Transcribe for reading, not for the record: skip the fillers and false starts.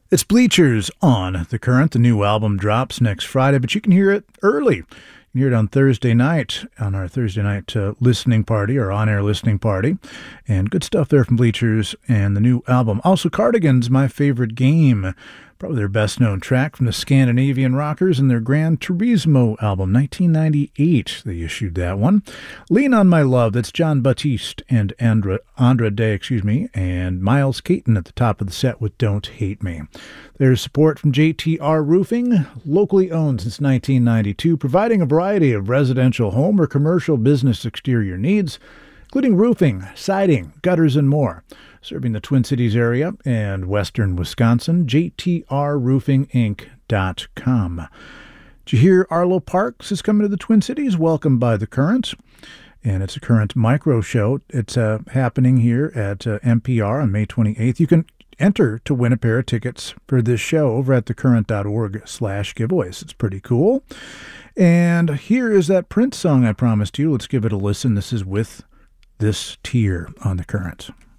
It's Bleachers on The Current. The new album drops next Friday, but you can hear it early. You can hear it on Thursday night, on our Thursday night listening party, or on-air listening party. And good stuff there from Bleachers and the new album. Also, Cardigans, My Favorite Game. Probably their best-known track from the Scandinavian Rockers and their Gran Turismo album, 1998. They issued that one. Lean on My Love, that's John Batiste and Andra Day, and Miles Caton at the top of the set with Don't Hate Me. There's support from JTR Roofing, locally owned since 1992, providing a variety of residential home or commercial business exterior needs, including roofing, siding, gutters, and more. Serving the Twin Cities area and western Wisconsin, jtrroofinginc.com. Did you hear Arlo Parks is coming to the Twin Cities? Welcome by The Current. And it's a Current micro show. It's happening here at NPR on May 28th. You can enter to win a pair of tickets for this show over at thecurrent.org/giveaways. It's pretty cool. And here is that Prince song I promised you. Let's give it a listen. This is With This Tear on The Current.